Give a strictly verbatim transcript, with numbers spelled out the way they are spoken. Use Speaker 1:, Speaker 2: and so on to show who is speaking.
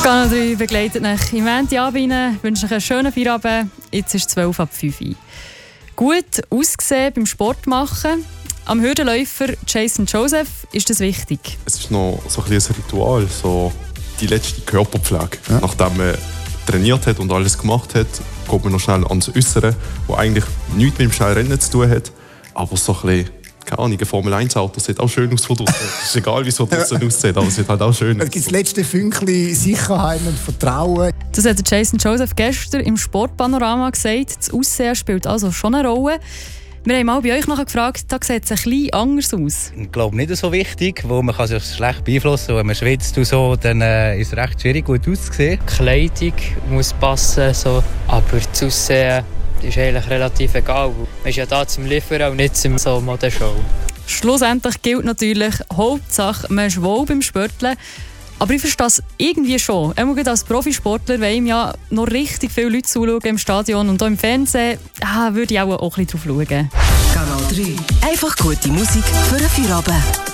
Speaker 1: Kanal drei begleitet euch im Montagabend rein, wünsche euch einen schönen Feierabend. Jetzt ist zwölf ab fünf Uhr. Gut aussehen beim Sport machen. Am Hürdenläufer Jason Joseph ist das wichtig.
Speaker 2: Es ist noch so ein, ein Ritual, so die letzte Körperpflege. Ja. Nachdem man trainiert hat und alles gemacht hat, geht man noch schnell ans Äußere, das eigentlich nichts mit dem Schnellrennen zu tun hat, aber so ein bisschen, keine Ahnung, ein Formel eins Auto sieht auch schön aus von draußen. Es ist egal, wie es von draußen aussieht, aber es sieht halt auch schön aus.
Speaker 3: Es gibt das letzte Fünkchen Sicherheit und Vertrauen.
Speaker 1: Das hat Jason Joseph gestern im Sportpanorama gesagt. Das Aussehen spielt also schon eine Rolle. Wir haben mal bei euch nachher gefragt, da sieht es ein bisschen anders aus.
Speaker 4: Ich glaube nicht so wichtig, weil man kann sich schlecht beeinflussen kann. Wenn man schwitzt und so, dann äh, ist es recht schwierig, gut auszusehen.
Speaker 5: Die Kleidung muss passen, so. Aber das Aussehen ist eigentlich relativ egal. Man ist ja da zum Liefern und nicht zum so Modenshow.
Speaker 1: Schlussendlich gilt natürlich, Hauptsache man ist wohl beim Sporteln. Aber ich verstehe das irgendwie schon. Auch als Profisportler wollen ja noch richtig viele Leute zuschauen im Stadion und auch im Fernsehen. Ah, würde ich auch, auch ein bisschen drauf schauen.
Speaker 6: Kanal drei. Einfach gute Musik für einen Feierabend.